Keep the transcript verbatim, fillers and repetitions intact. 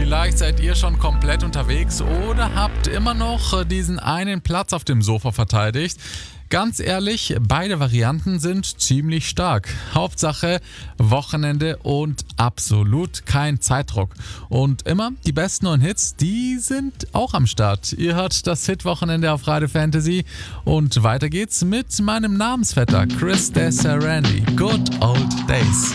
Vielleicht seid ihr schon komplett unterwegs oder habt immer noch diesen einen Platz auf dem Sofa verteidigt. Ganz ehrlich, beide Varianten sind ziemlich stark. Hauptsache Wochenende und absolut kein Zeitdruck. Und immer die besten neuen Hits, die sind auch am Start. Ihr hört das Hit-Wochenende auf Radio Fantasy und weiter geht's mit meinem Namensvetter Chris Desserandi. Good Old Days.